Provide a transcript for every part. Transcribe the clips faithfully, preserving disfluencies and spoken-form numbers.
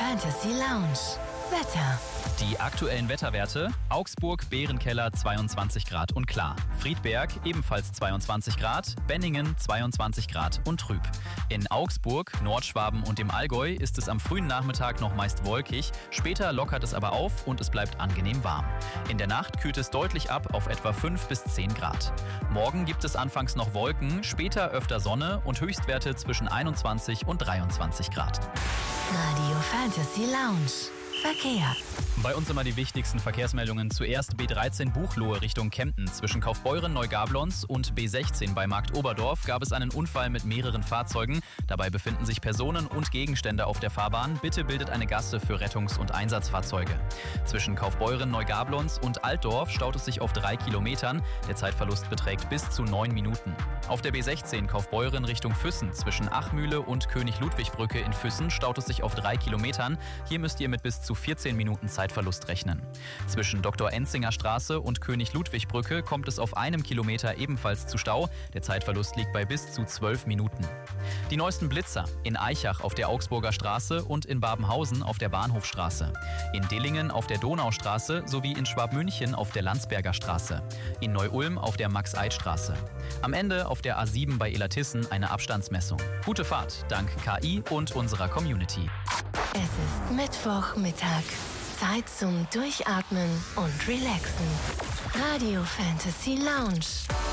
Fantasy Lounge. Wetter. Die aktuellen Wetterwerte: Augsburg, Bärenkeller zweiundzwanzig Grad und klar. Friedberg ebenfalls zweiundzwanzig Grad, Benningen zweiundzwanzig Grad und trüb. In Augsburg, Nordschwaben und dem Allgäu ist es am frühen Nachmittag noch meist wolkig, später lockert es aber auf und es bleibt angenehm warm. In der Nacht kühlt es deutlich ab auf etwa fünf bis zehn Grad. Morgen gibt es anfangs noch Wolken, später öfter Sonne und Höchstwerte zwischen einundzwanzig und dreiundzwanzig Grad. Radio Fantasy Lounge. Verkehr. Bei uns immer die wichtigsten Verkehrsmeldungen. Zuerst B dreizehn Buchloe Richtung Kempten. Zwischen Kaufbeuren Neugablons und B sechzehn bei Markt Oberdorf gab es einen Unfall mit mehreren Fahrzeugen. Dabei befinden sich Personen und Gegenstände auf der Fahrbahn. Bitte bildet eine Gasse für Rettungs- und Einsatzfahrzeuge. Zwischen Kaufbeuren Neugablons und Altdorf staut es sich auf drei Kilometern. Der Zeitverlust beträgt bis zu neun Minuten. Auf der B sechzehn Kaufbeuren Richtung Füssen zwischen Achmühle und König-Ludwig-Brücke in Füssen staut es sich auf drei Kilometern. Hier müsst ihr mit bis zu vierzehn Minuten Zeitverlust rechnen. Zwischen Doktor Enzinger Straße und König-Ludwig-Brücke kommt es auf einem Kilometer ebenfalls zu Stau. Der Zeitverlust liegt bei bis zu zwölf Minuten. Die neuesten Blitzer: in Aichach auf der Augsburger Straße und in Babenhausen auf der Bahnhofstraße. In Dillingen auf der Donaustraße sowie in Schwabmünchen auf der Landsberger Straße. In Neu-Ulm auf der Max-Eid-Straße. Am Ende auf der A sieben bei Illertissen eine Abstandsmessung. Gute Fahrt dank K I und unserer Community. Es ist Mittwochmittag. Zeit zum Durchatmen und Relaxen. Radio Fantasy Lounge.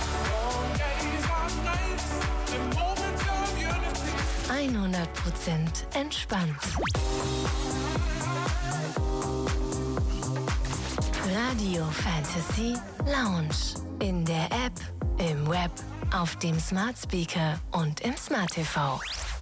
hundert Prozent entspannt. Radio Fantasy Lounge. In der App, im Web, auf dem Smart Speaker und im Smart T V.